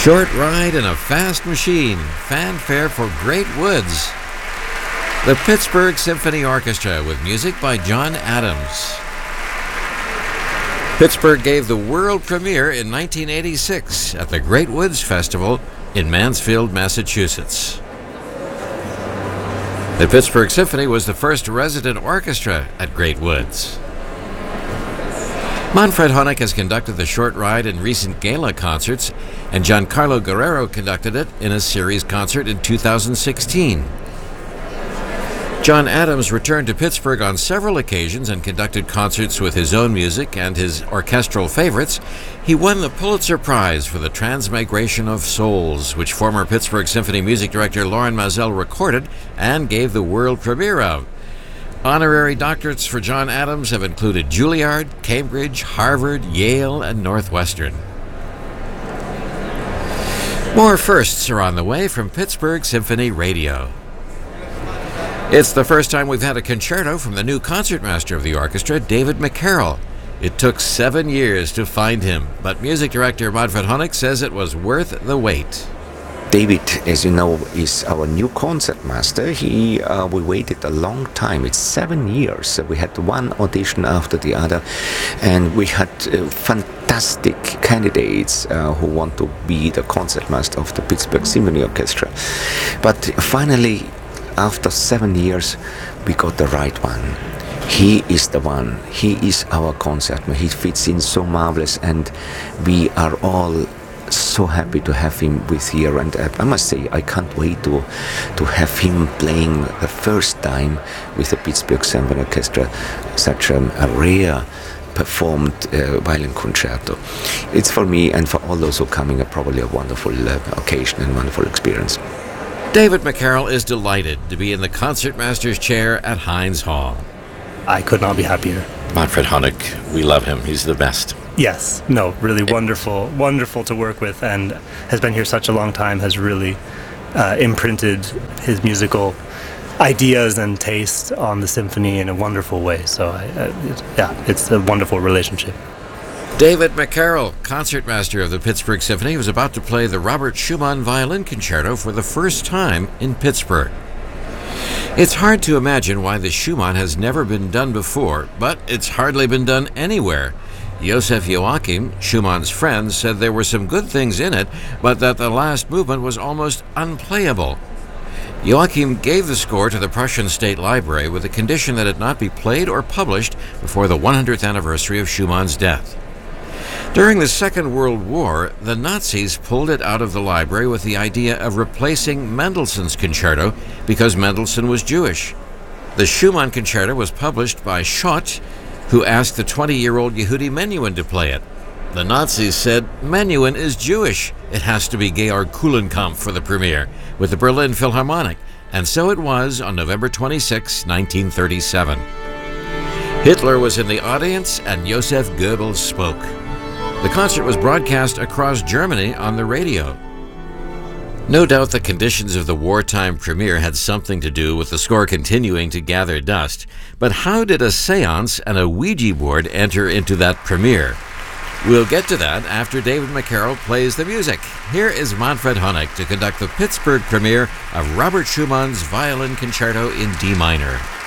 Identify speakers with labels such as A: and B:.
A: Short ride in a fast machine. Fanfare for Great Woods. The Pittsburgh Symphony Orchestra with music by John Adams. Pittsburgh gave the world premiere in 1986 at the Great Woods Festival in Mansfield, Massachusetts. The Pittsburgh Symphony was the first resident orchestra at Great Woods. Manfred Honeck has conducted the short ride in recent gala concerts, and Giancarlo Guerrero conducted it in a series concert in 2016. John Adams returned to Pittsburgh on several occasions and conducted concerts with his own music and his orchestral favorites. He won the Pulitzer Prize for the Transmigration of Souls, which former Pittsburgh Symphony music director Loren Mazel recorded and gave the world premiere of. Honorary doctorates for John Adams have included Juilliard, Cambridge, Harvard, Yale, and Northwestern. More firsts are on the way from Pittsburgh Symphony Radio. It's the first time we've had a concerto from the new concertmaster of the orchestra, David McCarroll. It took 7 years to find him, but music director Manfred Honeck says it was worth the wait.
B: David, as you know, is our new concertmaster. We waited a long time. It's 7 years. We had one audition after the other, and we had fantastic candidates who want to be the concertmaster of the Pittsburgh Symphony Orchestra. But finally, after 7 years, we got the right one. He is the one. He is our concertmaster. He fits in so marvelous, and we are all so happy to have him with here. And I must say, I can't wait to have him playing the first time with the Pittsburgh Symphony Orchestra, such a rare performed violin concerto. It's for me and for all those who are coming probably a wonderful occasion and wonderful experience.
A: David McCarroll is delighted to be in the concertmaster's chair at Heinz Hall.
C: I could not be happier.
A: Manfred Honeck, we love him. He's the best.
C: Yes, no, really wonderful to work with, and has been here such a long time, has really imprinted his musical ideas and taste on the symphony in a wonderful way. So, it's a wonderful relationship.
A: David McCarroll, concertmaster of the Pittsburgh Symphony, was about to play the Robert Schumann Violin Concerto for the first time in Pittsburgh. It's hard to imagine why the Schumann has never been done before, but it's hardly been done anywhere. Joseph Joachim, Schumann's friend, said there were some good things in it, but that the last movement was almost unplayable. Joachim gave the score to the Prussian State Library with the condition that it not be played or published before the 100th anniversary of Schumann's death. During the Second World War, the Nazis pulled it out of the library with the idea of replacing Mendelssohn's concerto because Mendelssohn was Jewish. The Schumann concerto was published by Schott, who asked the 20-year-old Yehudi Menuhin to play it. The Nazis said, "Menuhin is Jewish. It has to be Georg Kulenkampff for the premiere, with the Berlin Philharmonic." And so it was on November 26, 1937. Hitler was in the audience and Joseph Goebbels spoke. The concert was broadcast across Germany on the radio. No doubt the conditions of the wartime premiere had something to do with the score continuing to gather dust, but how did a seance and a Ouija board enter into that premiere? We'll get to that after David McCarroll plays the music. Here is Manfred Honeck to conduct the Pittsburgh premiere of Robert Schumann's Violin Concerto in D minor.